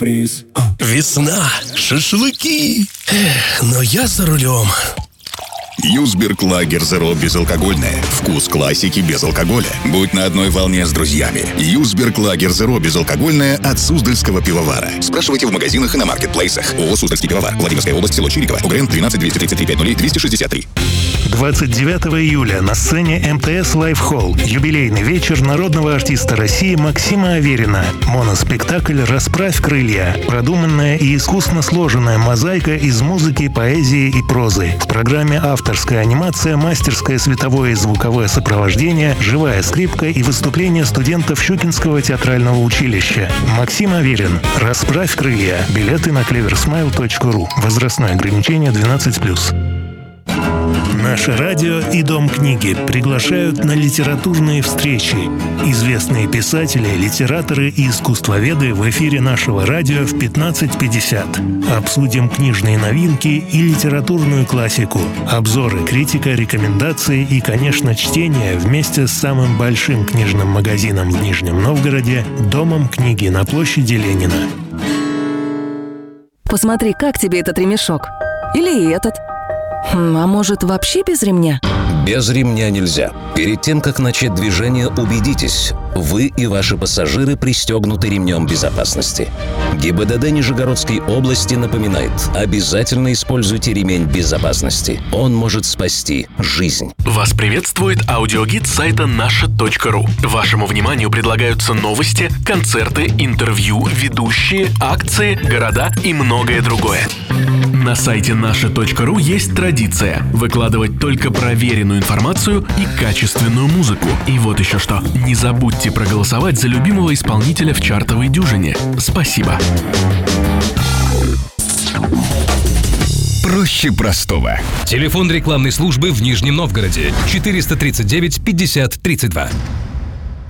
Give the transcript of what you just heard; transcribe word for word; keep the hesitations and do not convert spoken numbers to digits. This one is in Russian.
Сюрприз. Весна, шашлыки. Эх, но я за рулем. Юсберг Лагер Зеро безалкогольное. Вкус классики без алкоголя. Будь на одной волне с друзьями. Юсберг Лагер Зеро безалкогольное от Суздальского пивовара. Спрашивайте в магазинах и на маркетплейсах. ООО «Суздальский пивовар». Владимирская область, село Чириково. УГРН двенадцать двести тридцать три пятьдесят двести шестьдесят три. двадцать девятого июля на сцене эм тэ эс Live Hall юбилейный вечер народного артиста России Максима Аверина. Моноспектакль «Расправь крылья». Продуманная и искусно сложенная мозаика из музыки, поэзии и прозы. В программе авторская анимация, мастерское световое и звуковое сопровождение, живая скрипка и выступление студентов Щукинского театрального училища. Максим Аверин. «Расправь крылья». Билеты на клеверсмайл точка ру. Возрастное ограничение двенадцать плюс. Наше радио и Дом книги приглашают на литературные встречи. Известные писатели, литераторы и искусствоведы в эфире нашего радио в пятнадцать пятьдесят. Обсудим книжные новинки и литературную классику. Обзоры, критика, рекомендации и, конечно, чтение вместе с самым большим книжным магазином в Нижнем Новгороде «Домом книги» на площади Ленина. Посмотри, как тебе этот ремешок? Или этот? Хм, а может, вообще без ремня? Без ремня нельзя. Перед тем, как начать движение, убедитесь, вы и ваши пассажиры пристегнуты ремнем безопасности. ГИБДД Нижегородской области напоминает, обязательно используйте ремень безопасности. Он может спасти жизнь. Вас приветствует аудиогид сайта наша точка ру. Вашему вниманию предлагаются новости, концерты, интервью, ведущие, акции, города и многое другое. На сайте наша точка ру есть традиция выкладывать только проверенную информацию и качественную музыку. И вот еще что. Не забудьте проголосовать за любимого исполнителя в чартовой дюжине. Спасибо. Проще простого. Телефон рекламной службы в Нижнем Новгороде. четыреста тридцать девять пятьдесят тридцать два.